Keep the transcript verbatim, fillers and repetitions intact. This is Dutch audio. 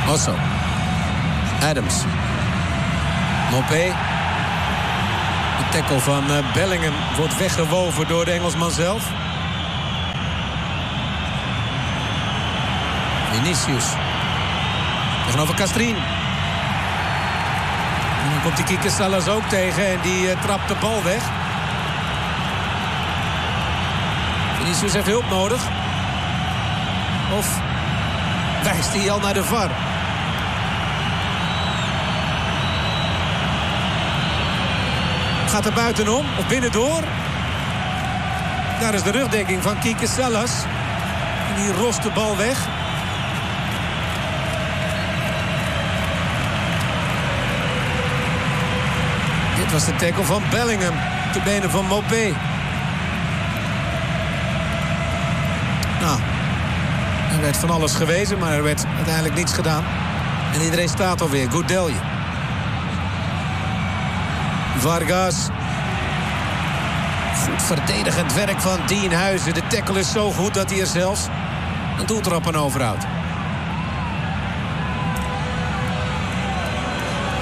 Osso. Adams. Mopé. De tackle van uh, Bellingham wordt weggewoven door de Engelsman zelf. Vinicius. Tegenover Castrin. En dan komt die Quique Salas ook tegen en die uh, trapt de bal weg. Vinicius heeft hulp nodig. Of wijst hij al naar de V A R? Gaat er buitenom of binnendoor? Daar is de rugdekking van Quique Salas. En die rost de bal weg. Dit was de tackle van Bellingham. De benen van Mopé. Nou, er werd van alles gewezen, maar er werd uiteindelijk niets gedaan. En iedereen staat alweer. Goudelje. Vargas. Goed verdedigend werk van Dean Huizen. De tackle is zo goed dat hij er zelfs een doeltrap aan overhoudt.